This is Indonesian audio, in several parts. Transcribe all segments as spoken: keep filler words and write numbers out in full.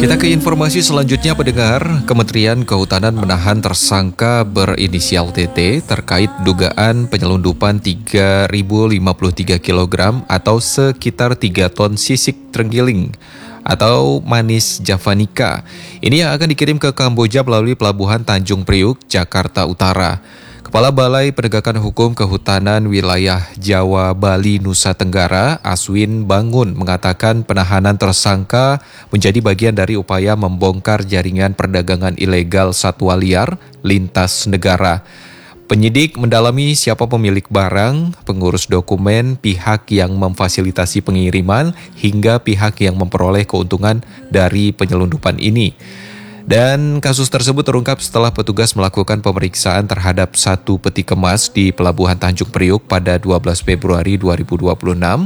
Kita ke informasi selanjutnya, pendengar. Kementerian Kehutanan menahan tersangka berinisial T T terkait dugaan penyelundupan tiga ribu lima puluh tiga kilogram atau sekitar tiga ton sisik terenggiling atau manis javanica. Ini yang akan dikirim ke Kamboja melalui Pelabuhan Tanjung Priuk, Jakarta Utara. Kepala Balai Penegakan Hukum Kehutanan Wilayah Jawa Bali Nusa Tenggara, Aswin Bangun, mengatakan penahanan tersangka menjadi bagian dari upaya membongkar jaringan perdagangan ilegal satwa liar lintas negara. Penyidik mendalami siapa pemilik barang, pengurus dokumen, pihak yang memfasilitasi pengiriman, hingga pihak yang memperoleh keuntungan dari penyelundupan ini. Dan kasus tersebut terungkap setelah petugas melakukan pemeriksaan terhadap satu peti kemas di Pelabuhan Tanjung Priuk pada dua belas Februari dua ribu dua puluh enam.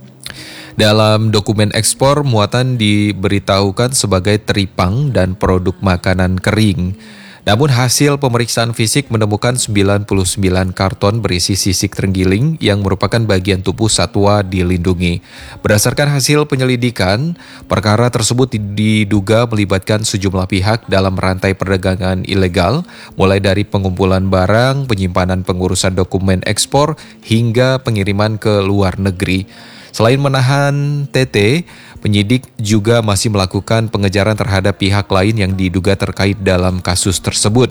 Dalam dokumen ekspor, muatan diberitahukan sebagai teripang dan produk makanan kering. Namun hasil pemeriksaan fisik menemukan sembilan puluh sembilan karton berisi sisik terenggiling yang merupakan bagian tubuh satwa dilindungi. Berdasarkan hasil penyelidikan, perkara tersebut diduga melibatkan sejumlah pihak dalam rantai perdagangan ilegal, mulai dari pengumpulan barang, penyimpanan pengurusan dokumen ekspor, hingga pengiriman ke luar negeri. Selain menahan T T, penyidik juga masih melakukan pengejaran terhadap pihak lain yang diduga terkait dalam kasus tersebut.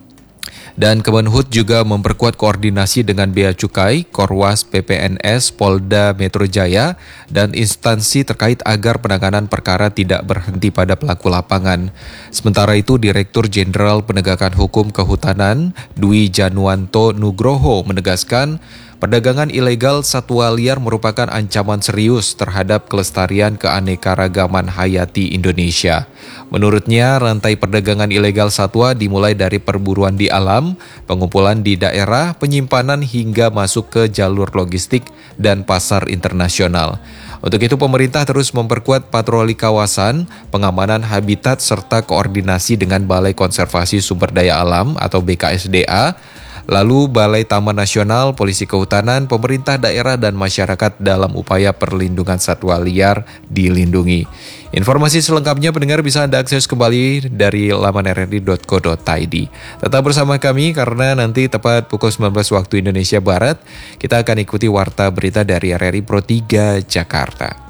Dan Kemenhub juga memperkuat koordinasi dengan Bea Cukai, Korwas, P P N S, Polda Metro Jaya, dan instansi terkait agar penanganan perkara tidak berhenti pada pelaku lapangan. Sementara itu, Direktur Jenderal Penegakan Hukum Kehutanan, Dwi Januanto Nugroho, menegaskan perdagangan ilegal satwa liar merupakan ancaman serius terhadap kelestarian keanekaragaman hayati Indonesia. Menurutnya, rantai perdagangan ilegal satwa dimulai dari perburuan di alam, pengumpulan di daerah, penyimpanan hingga masuk ke jalur logistik dan pasar internasional. Untuk itu, pemerintah terus memperkuat patroli kawasan, pengamanan habitat, serta koordinasi dengan Balai Konservasi Sumber Daya Alam atau B K S D A, lalu Balai Taman Nasional, Polisi Kehutanan, pemerintah daerah, dan masyarakat dalam upaya perlindungan satwa liar dilindungi. Informasi selengkapnya pendengar bisa Anda akses kembali dari laman r r i dot co dot i d. Tetap bersama kami karena nanti tepat pukul sembilan belas waktu Indonesia Barat, kita akan ikuti warta berita dari R R I Pro tiga Jakarta.